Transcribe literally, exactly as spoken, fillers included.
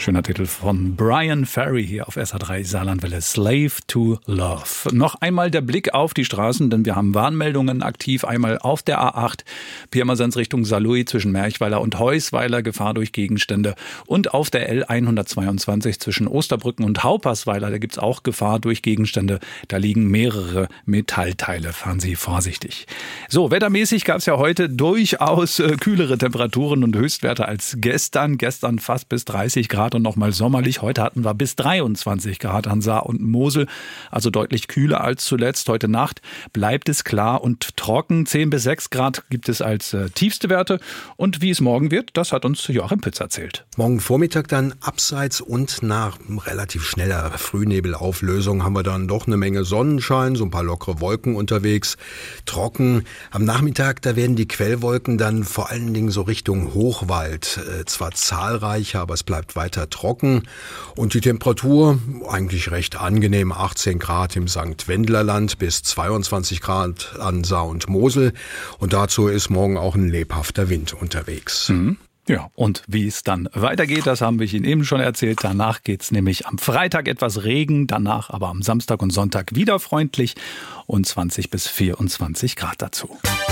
Schöner Titel von Bryan Ferry hier auf S H drei Saarlandwelle, Slave to Love. Noch einmal der Blick auf die Straßen, denn wir haben Warnmeldungen aktiv. Einmal auf der A acht, Pirmasens Richtung Saarlouis zwischen Merchweiler und Heusweiler, Gefahr durch Gegenstände. Und auf der L hundertzweiundzwanzig zwischen Osterbrücken und Haupersweiler, da gibt's auch Gefahr durch Gegenstände. Da liegen mehrere Metallteile, fahren Sie vorsichtig. So, wettermäßig gab's ja heute durchaus äh, kühlere Temperaturen und Höchstwerte als gestern. Gestern fast bis dreißig Grad und nochmal sommerlich. Heute hatten wir bis dreiundzwanzig Grad an Saar und Mosel, also deutlich kühler als zuletzt. Heute Nacht bleibt es klar und trocken. zehn bis sechs Grad gibt es als äh, tiefste Werte. Und wie es morgen wird, das hat uns Joachim Pütz erzählt. Morgen Vormittag dann abseits und nach relativ schneller Frühnebelauflösung haben wir dann doch eine Menge Sonnenschein, so ein paar lockere Wolken unterwegs. Trocken. Am Nachmittag, da werden die Quellwolken dann vor allen Dingen so Richtung Hochwald äh, zwar zahlreicher, aber es bleibt weiter trocken. Und die Temperatur eigentlich recht angenehm, achtzehn Grad im Sankt Wendlerland bis zweiundzwanzig Grad an Saar und Mosel. Und dazu ist morgen auch ein lebhafter Wind unterwegs. Mhm. Ja, und wie es dann weitergeht, das haben wir Ihnen eben schon erzählt. Danach geht's nämlich am Freitag etwas Regen, danach aber am Samstag und Sonntag wieder freundlich und zwanzig bis vierundzwanzig Grad dazu.